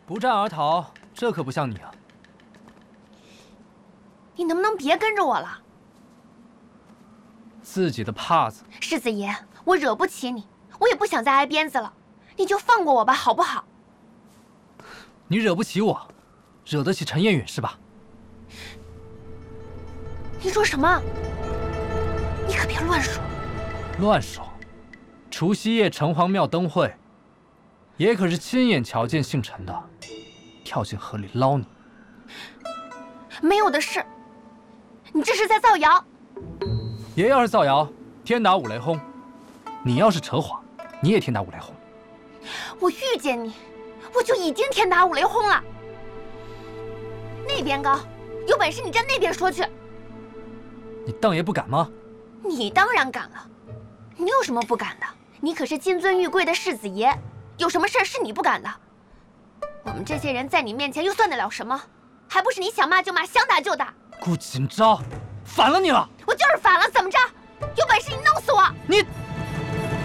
不战而逃，这可不像你啊！ 你能不能别跟着我了？ 自己的帕子。 世子爷，我惹不起你，我也不想再挨鞭子了，你就放过我吧，好不好？ 你惹不起我，惹得起陈彦允是吧？ 你说什么？你可别乱说！ 乱说！除夕夜城隍庙灯会，爷可是亲眼瞧见姓陈的跳进河里捞你。 没有的事，你这是在造谣。 爷要是造谣，天打五雷轰；你要是扯谎，你也天打五雷轰。 我遇见你，我就已经天打五雷轰了。那边高，有本事你站那边说去。 你当爷不敢吗？ 你当然敢了，你有什么不敢的？你可是金尊玉贵的世子爷，有什么事是你不敢的？我们这些人在你面前又算得了什么？还不是你想骂就骂，想打就打。 顾锦昭，反了你了！ 我就是反了，怎么着？有本事你弄死我！ 你。